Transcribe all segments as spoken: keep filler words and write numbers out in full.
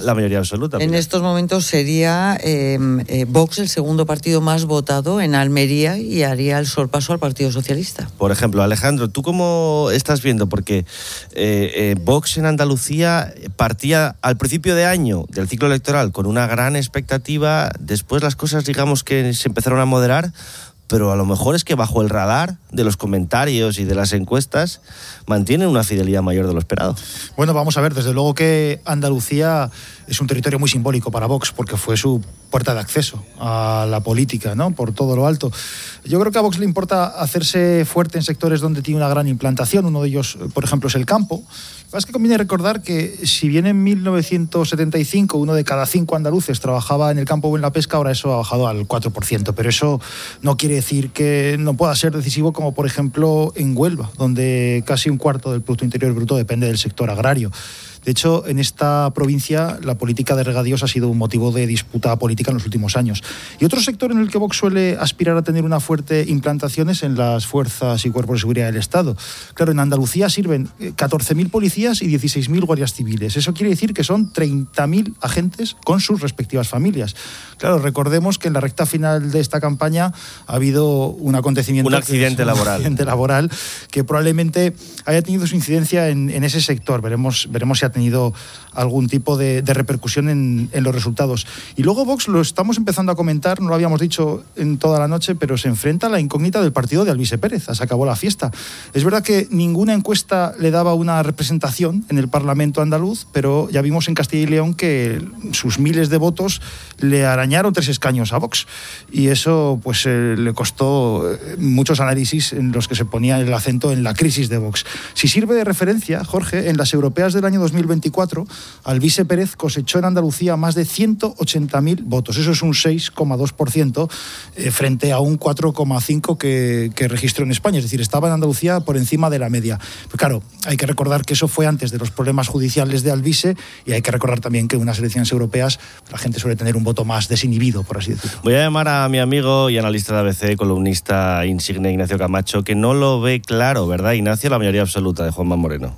la mayoría absoluta. En mira. estos momentos sería eh, eh, Vox el segundo partido más votado en Almería y haría el sorpaso al Partido Socialista. Por ejemplo, Alejandro, ¿tú cómo estás viendo? Porque eh, eh, Vox en Andalucía partía al principio de año del ciclo electoral con una gran expectativa, después las cosas digamos que se empezaron a moderar, pero a lo mejor es que bajo el radar de los comentarios y de las encuestas mantienen una fidelidad mayor de lo esperado. Bueno, vamos a ver, desde luego que Andalucía es un territorio muy simbólico para Vox, porque fue su puerta de acceso a la política, ¿no? Por todo lo alto. Yo creo que a Vox le importa hacerse fuerte en sectores donde tiene una gran implantación. Uno de ellos, por ejemplo, es el campo. Lo que pasa es que conviene recordar que si bien en mil novecientos setenta y cinco uno de cada cinco andaluces trabajaba en el campo o en la pesca, ahora eso ha bajado al cuatro por ciento. Pero eso no quiere decir que no pueda ser decisivo, como por ejemplo en Huelva, donde casi un cuarto del Producto Interior Bruto depende del sector agrario. De hecho, en esta provincia la política de regadíos ha sido un motivo de disputa política en los últimos años. Y otro sector en el que Vox suele aspirar a tener una fuerte implantación es en las fuerzas y cuerpos de seguridad del Estado. Claro, en Andalucía sirven catorce mil policías y dieciséis mil guardias civiles. Eso quiere decir que son treinta mil agentes con sus respectivas familias. Claro, recordemos que en la recta final de esta campaña ha habido un acontecimiento... Un accidente es, laboral. Un accidente laboral que probablemente haya tenido su incidencia en, en ese sector. Veremos, veremos si ha tenido algún tipo de, de repercusión en, en los resultados. Y luego Vox, lo estamos empezando a comentar, no lo habíamos dicho en toda la noche, pero se enfrenta a la incógnita del partido de Alvise Pérez. Se acabó la fiesta. Es verdad que ninguna encuesta le daba una representación en el Parlamento andaluz, pero ya vimos en Castilla y León que sus miles de votos le arañaron tres escaños a Vox. Y eso pues eh, le costó muchos análisis en los que se ponía el acento en la crisis de Vox. Si sirve de referencia, Jorge, en las europeas del año dos mil veinticuatro, Alvise Pérez cosechó en Andalucía más de ciento ochenta mil votos. Eso es un seis coma dos por ciento eh, frente a un cuatro coma cinco por ciento que, que registró en España. Es decir, estaba en Andalucía por encima de la media. Pero claro, hay que recordar que eso fue antes de los problemas judiciales de Alvise, y hay que recordar también que en unas elecciones europeas la gente suele tener un voto más desinhibido, por así decirlo. Voy a llamar a mi amigo y analista de A B C, columnista insigne Ignacio Camacho, que no lo ve claro, ¿verdad, Ignacio? La mayoría absoluta de Juanma Moreno.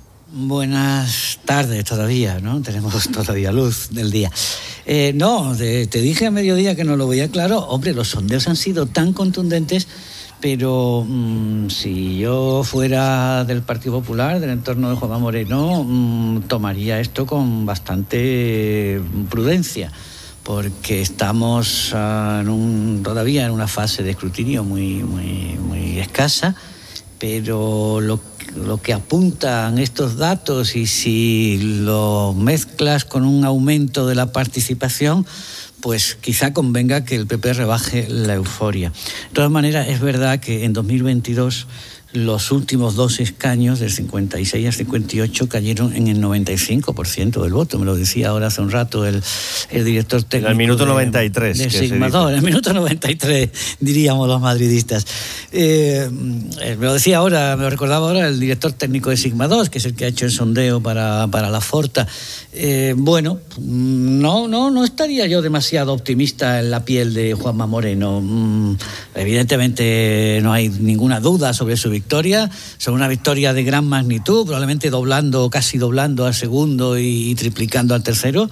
Buenas tardes todavía, ¿no? Tenemos todavía luz del día. Eh, no, te, te dije a mediodía que no lo veía claro. Hombre, los sondeos han sido tan contundentes, pero mmm, si yo fuera del Partido Popular, del entorno de Juanma Moreno, mmm, tomaría esto con bastante prudencia, porque estamos uh, en un, todavía en una fase de escrutinio muy, muy, muy escasa, pero lo que lo que apuntan estos datos, y si lo mezclas con un aumento de la participación, pues quizá convenga que el P P rebaje la euforia. De todas maneras, es verdad que en dos mil veintidós los últimos dos escaños, del cincuenta y seis al cincuenta y ocho, cayeron en el noventa y cinco por ciento del voto. Me lo decía ahora hace un rato el, el director técnico. En el minuto de, noventa y tres. De Sigma dos, en el minuto noventa y tres, diríamos los madridistas. Eh, me lo decía ahora, me lo recordaba ahora el director técnico de Sigma dos, que es el que ha hecho el sondeo para, para la Forta. Eh, bueno, no, no, no estaría yo demasiado optimista en la piel de Juanma Moreno. Mm, evidentemente no hay ninguna duda sobre su victoria, sobre una victoria de gran magnitud, probablemente doblando, casi doblando al segundo y, y triplicando al tercero,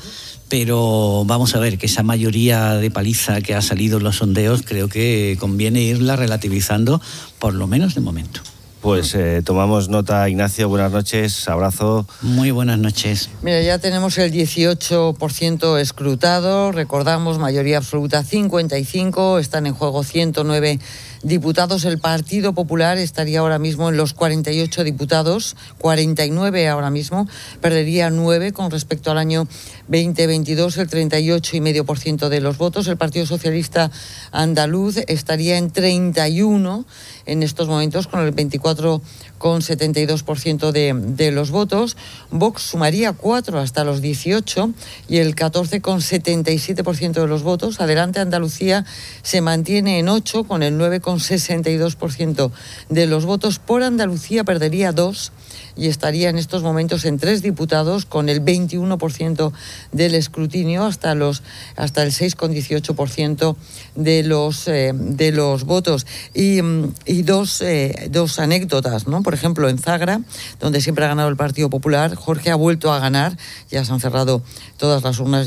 pero vamos a ver que esa mayoría de paliza que ha salido en los sondeos creo que conviene irla relativizando, por lo menos de momento. Pues eh, tomamos nota, Ignacio, buenas noches, abrazo. Muy buenas noches. Mira, ya tenemos el dieciocho por ciento escrutado, recordamos, mayoría absoluta cincuenta y cinco, están en juego ciento nueve diputados. El Partido Popular estaría ahora mismo en los cuarenta y ocho diputados, cuarenta y nueve ahora mismo, perdería nueve con respecto al año veinte veintidós, el treinta y ocho coma cinco por ciento de los votos. El Partido Socialista Andaluz estaría en treinta y uno en estos momentos, con el veinticuatro coma setenta y dos por ciento de, de los votos. Vox sumaría cuatro hasta los dieciocho y el catorce coma setenta y siete por ciento de los votos. Adelante Andalucía se mantiene en ocho con el nueve coma sesenta y dos por ciento de los votos. Por Andalucía perdería dos y estaría en estos momentos en tres diputados con el veintiuno por ciento del escrutinio hasta los hasta el seis coma dieciocho por ciento de los eh, de los votos. Y, y dos eh, dos anécdotas, ¿no? Por ejemplo, en Zagra, donde siempre ha ganado el Partido Popular, Jorge ha vuelto a ganar, ya se han cerrado todas las urnas